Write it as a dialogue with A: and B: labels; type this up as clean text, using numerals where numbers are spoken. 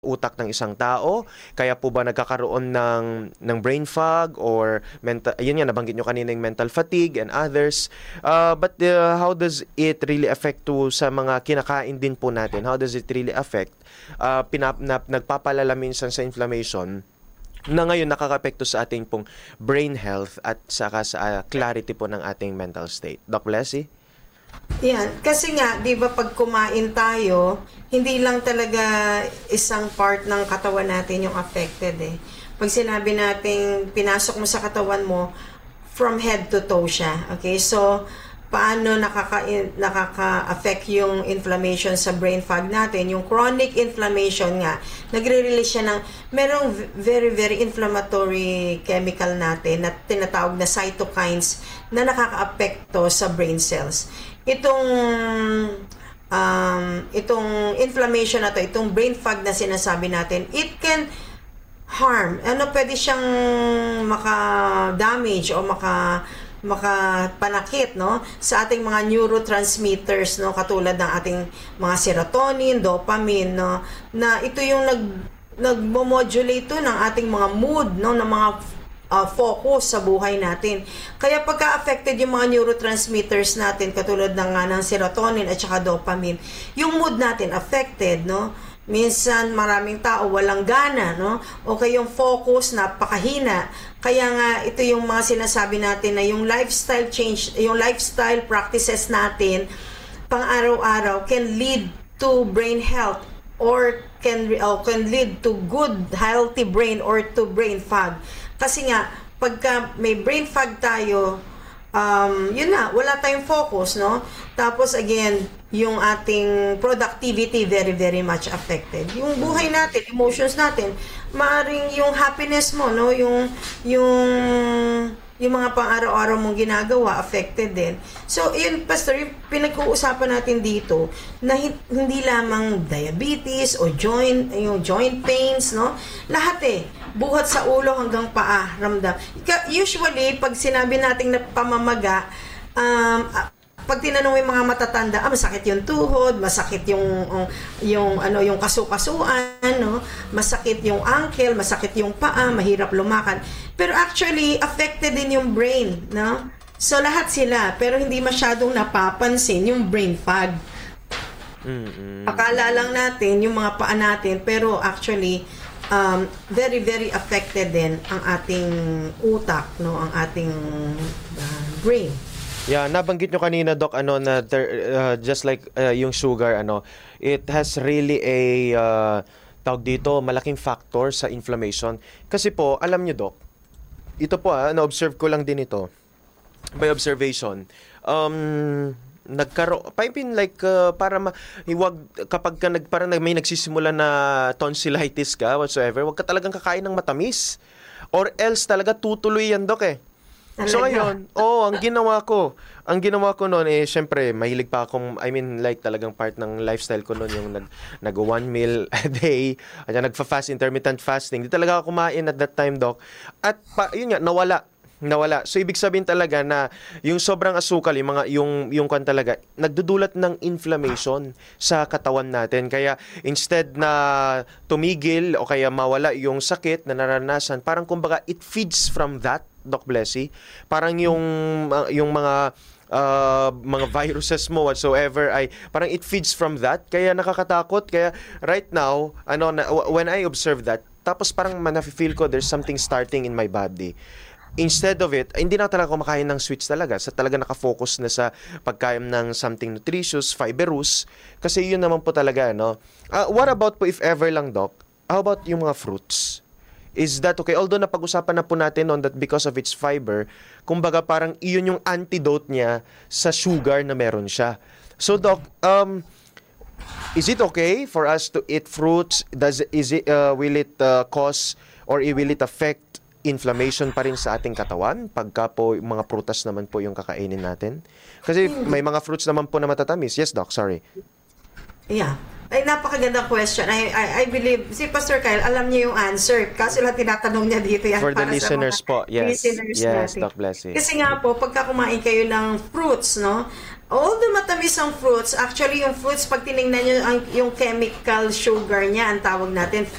A: utak ng isang tao? Kaya po ba nagkakaroon ng brain fog or mental, ayun nga, nabanggit nyo kanina yung mental fatigue and others. But how does it really affect to sa mga kinakain din po natin? How does it really affect? Nagpapalala minsan sa inflammation na ngayon nakaka-apekto sa ating pong brain health at saka sa clarity po ng ating mental state. Doc Blessy?
B: Yan, kasi nga, 'di ba pag kumain tayo, hindi lang talaga isang part ng katawan natin yung affected eh. Pag sinabi nating pinasok mo sa katawan mo, from head to toe siya. Okay? So, paano nakaka-affect yung inflammation sa brain fog natin? Yung chronic inflammation nga, nagre-release siya ng merong very, very inflammatory chemical natin na tinatawag na cytokines na nakaka-apekto sa brain cells. Itong inflammation na to, itong brain fog na sinasabi natin, it can harm. Pwede siyang maka-damage o makapanakit, no, sa ating mga neurotransmitters, no, katulad ng ating mga serotonin, dopamine, no, na ito yung nagmo-modulate to ng ating mga mood, no, ng mga focus sa buhay natin. Kaya pagka-affected yung mga neurotransmitters natin, katulad ng serotonin at saka dopamine, yung mood natin affected, no? Minsan maraming tao walang gana, no? O kaya yung focus napakahina. Kaya nga ito yung mga sinasabi natin na yung lifestyle change, yung lifestyle practices natin pang araw-araw can lead to brain health or can lead to good healthy brain or to brain fog. Kasi nga, pagka may brain fog tayo, yun na, wala tayong focus, no? Tapos again, yung ating productivity very, very much affected. Yung buhay natin, emotions natin, maaring yung happiness mo, no? Yung mga pang-araw-araw mong ginagawa, affected din. So, yun, Pastor, yung pinag-uusapan natin dito, na hindi lamang diabetes o yung joint pains, no? Lahat buhat sa ulo hanggang paa, ramdam. Usually, pag sinabi natin na pamamaga, pag tinanong yung mga matatanda, masakit yung tuhod, masakit yung kasukasuan, no? Masakit yung ankle, masakit yung paa, mahirap lumakad. Pero actually, affected din yung brain, no? So lahat sila, pero hindi masyadong napapansin yung brain fog. Akala lang natin yung mga paa natin, pero actually very, very affected din ang ating utak, no? Ang ating brain.
A: Yeah, nabanggit nyo kanina, Doc, na just like yung sugar, it has really a tawag dito, malaking factor sa inflammation. Kasi po, alam nyo, Doc, ito po, na-observe ko lang din ito by observation. Kapag may nagsisimula na tonsillitis ka whatsoever, wag ka talagang kakain ng matamis, or else talaga tutuloy yan, Doc. So ngayon, ang ginawa ko noon syempre mahilig pa akong, talagang part ng lifestyle ko noon yung nag one meal a day, at nagfa-fast, intermittent fasting. Di talaga ako kumain at that time, Doc. At yun nga, nawala. So ibig sabihin talaga na yung sobrang asukal, yung kwan talaga, nagdudulot ng inflammation sa katawan natin. Kaya instead na tumigil o kaya mawala yung sakit na naranasan, parang kumbaga it feeds from that, Doc Blessy. Parang yung mga viruses mo whatsoever ay parang it feeds from that. Kaya nakakatakot. Kaya right now, when I observe that, tapos parang na-feel ko there's something starting in my body. Instead of it, hindi na talaga kumakain ng sweets talaga. Talaga nakafocus na sa pagkain ng something nutritious, fibrous. Kasi yun naman po talaga, what about po if ever lang, Doc? How about yung mga fruits? Is that okay? Although napag-usapan na po natin on that because of its fiber, kumbaga parang iyon yung antidote niya sa sugar na meron siya. So, Doc, is it okay for us to eat fruits? Will it cause or will it affect inflammation pa rin sa ating katawan pagka po mga prutas naman po yung kakainin natin? Kasi may mga fruits naman po na matatamis. Yes, Doc, sorry.
B: Yeah. Ay, napakagandang question. I believe, si Pastor Kyle, alam niya yung answer. Kasi lang tinatanong niya dito yan.
A: For the listeners po, yes.
B: Listeners
A: yes,
B: natin.
A: Doc Blessy.
B: Kasi nga po, pagka kumain kayo ng fruits, no? Although matamis ang fruits, actually yung fruits, pag tinignan nyo yung chemical sugar niya, ang tawag natin,